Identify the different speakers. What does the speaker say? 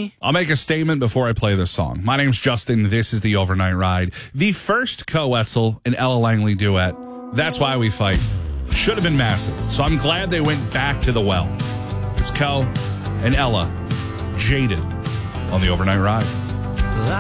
Speaker 1: me?
Speaker 2: I'll make a statement before I play this song. My name's Justin. This is the Overnight Ride. The first Co-Wetzel and Ella Langley duet. That's Why We Fight. Should have been massive. So I'm glad they went back to the well. It's Co and Ella, Jaded, on the Overnight Ride.